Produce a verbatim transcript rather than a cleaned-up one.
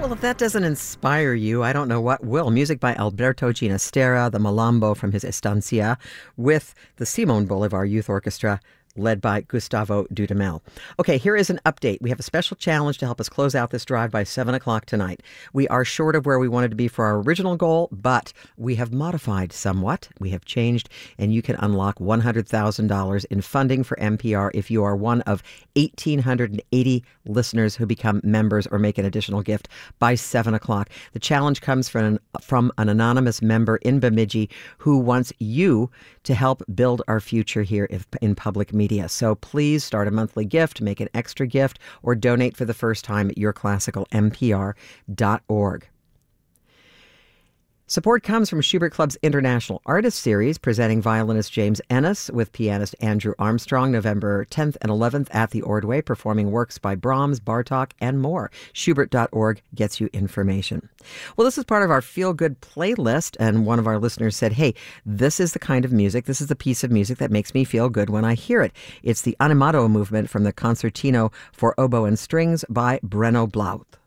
Well, if that doesn't inspire you, I don't know what will. Music by Alberto Ginastera, the Malambo from his Estancia, with the Simon Bolivar Youth Orchestra, led by Gustavo Dudamel. Okay, here is an update. We have a special challenge to help us close out this drive by seven o'clock tonight. We are short of where we wanted to be for our original goal, but we have modified somewhat. We have changed, and you can unlock one hundred thousand dollars in funding for N P R if you are one of one thousand eight hundred eighty listeners who become members or make an additional gift by seven o'clock. The challenge comes from an, from an anonymous member in Bemidji who wants you to help build our future here in public media. So please start a monthly gift, make an extra gift, or donate for the first time at your classical N P R dot org. Support comes from Schubert Club's International Artist Series, presenting violinist James Ennis with pianist Andrew Armstrong November tenth and eleventh at the Ordway, performing works by Brahms, Bartok, and more. Schubert dot org gets you information. Well, this is part of our feel-good playlist, and one of our listeners said, hey, this is the kind of music, this is the piece of music that makes me feel good when I hear it. It's the Animato movement from the Concertino for Oboe and Strings by Brenno Blauth.